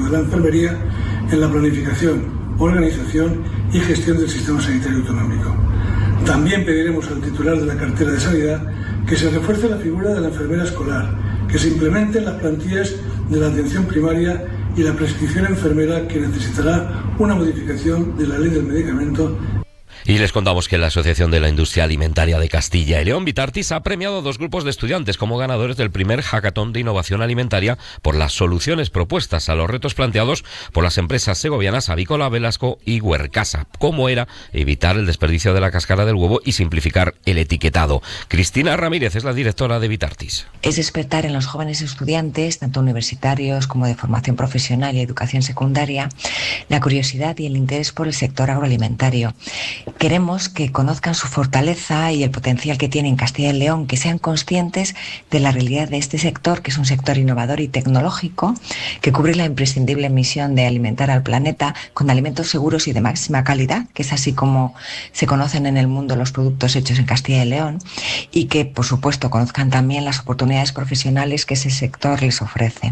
de la enfermería en la planificación, organización y gestión del sistema sanitario autonómico. También pediremos al titular de la cartera de Sanidad que se refuerce la figura de la enfermera escolar, que se implementen las plantillas de la atención primaria y la prescripción enfermera, que necesitará una modificación de la ley del medicamento. Y les contamos que la Asociación de la Industria Alimentaria de Castilla y León, Vitartis, ha premiado a 2 grupos de estudiantes como ganadores del primer hackathon de innovación alimentaria por las soluciones propuestas a los retos planteados por las empresas segovianas Avícola, Velasco y Huercasa, como era evitar el desperdicio de la cáscara del huevo y simplificar el etiquetado. Cristina Ramírez es la directora de Vitartis. Es despertar en los jóvenes estudiantes, tanto universitarios como de formación profesional y educación secundaria, la curiosidad y el interés por el sector agroalimentario. Queremos que conozcan su fortaleza y el potencial que tiene en Castilla y León, que sean conscientes de la realidad de este sector, que es un sector innovador y tecnológico, que cubre la imprescindible misión de alimentar al planeta con alimentos seguros y de máxima calidad, que es así como se conocen en el mundo los productos hechos en Castilla y León, y que, por supuesto, conozcan también las oportunidades profesionales que ese sector les ofrece.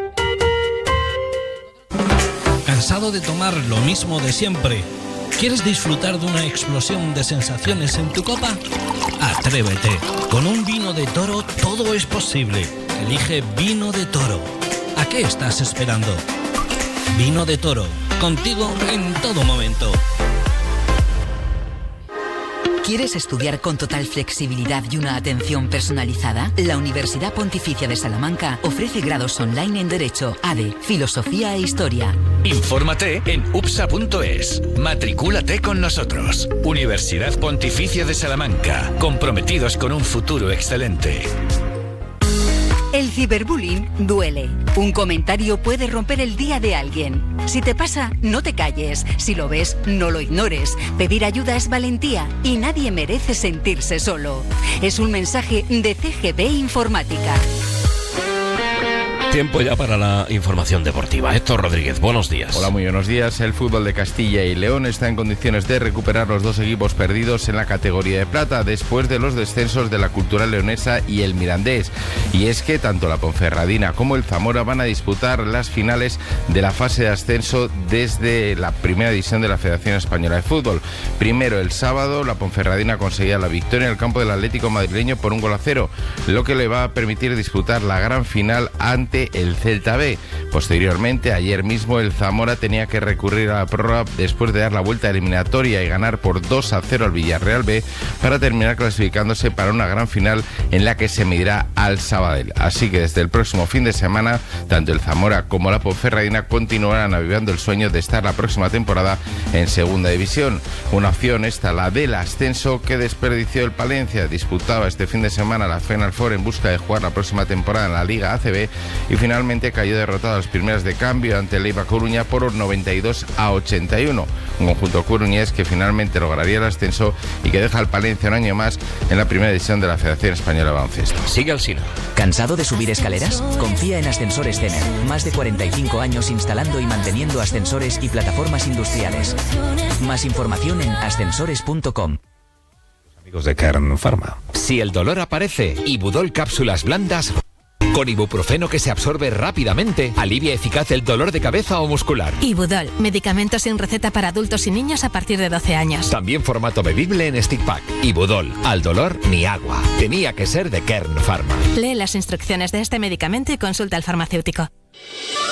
¿Cansado de tomar lo mismo de siempre? ¿Quieres disfrutar de una explosión de sensaciones en tu copa? Atrévete. Con un vino de Toro todo es posible. Elige Vino de Toro. ¿A qué estás esperando? Vino de Toro. Contigo en todo momento. ¿Quieres estudiar con total flexibilidad y una atención personalizada? La Universidad Pontificia de Salamanca ofrece grados online en Derecho, ADE, Filosofía e Historia. Infórmate en upsa.es. Matricúlate con nosotros. Universidad Pontificia de Salamanca. Comprometidos con un futuro excelente. El ciberbullying duele. Un comentario puede romper el día de alguien. Si te pasa, no te calles. Si lo ves, no lo ignores. Pedir ayuda es valentía y nadie merece sentirse solo. Es un mensaje de CGB Informática. Tiempo ya para la información deportiva. Héctor Rodríguez, buenos días. Hola, muy buenos días. El fútbol de Castilla y León está en condiciones de recuperar los 2 equipos perdidos en la categoría de plata después de los descensos de la Cultural Leonesa y el Mirandés. Y es que tanto la Ponferradina como el Zamora van a disputar las finales de la fase de ascenso desde la primera división de la Federación Española de Fútbol. Primero, el sábado, la Ponferradina conseguía la victoria en el campo del Atlético madrileño por 1-0, lo que le va a permitir disputar la gran final ante el Celta B. Posteriormente, ayer mismo, el Zamora tenía que recurrir a la prórroga después de dar la vuelta eliminatoria y ganar por 2-0 al Villarreal B para terminar clasificándose para una gran final en la que se medirá al Sabadell. Así que desde el próximo fin de semana, tanto el Zamora como la Ponferradina continuarán avivando el sueño de estar la próxima temporada en segunda división. Una opción esta, la del ascenso, que desperdició el Palencia. Disputaba este fin de semana la Final Four en busca de jugar la próxima temporada en la Liga ACB y finalmente cayó derrotado a las primeras de cambio ante el Eibar Coruña por 92-81. Un conjunto coruñés que finalmente lograría el ascenso y que deja al Palencia un año más en la primera división de la Federación Española de Baloncesto. Sigue al Sina. ¿Cansado de subir escaleras? Confía en Ascensores Tener. Más de 45 años instalando y manteniendo ascensores y plataformas industriales. Más información en ascensores.com. Amigos de Kern Pharma. Si el dolor aparece, Ibudol cápsulas blandas con ibuprofeno que se absorbe rápidamente, alivia eficaz el dolor de cabeza o muscular. Ibudol, medicamento sin receta para adultos y niños a partir de 12 años. También formato bebible en stick pack. Ibudol, al dolor ni agua. Tenía que ser de Kern Pharma. Lee las instrucciones de este medicamento y consulta al farmacéutico.